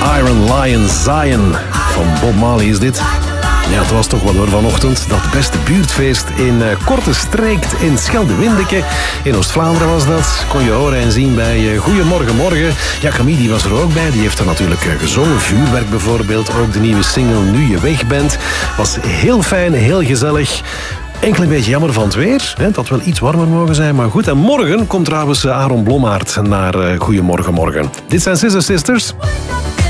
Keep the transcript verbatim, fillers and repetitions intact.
Iron Lion Zion van Bob Marley is dit. Ja, het was toch wel hoor vanochtend. Dat beste buurtfeest in uh, Korte Streekt in Schelde-Windeke. In Oost-Vlaanderen was dat. Kon je horen en zien bij uh, Goeiemorgen Morgen. Ja, Camille die was er ook bij. Die heeft er natuurlijk uh, gezongen. Vuurwerk bijvoorbeeld. Ook de nieuwe single Nu Je Weg Bent. Was heel fijn, heel gezellig. Enkel een beetje jammer van het weer. Hè? Dat wel iets warmer mogen zijn, maar goed. En morgen komt trouwens Aaron Blommaert naar uh, Goeiemorgen Morgen. Dit zijn Scissor Sisters.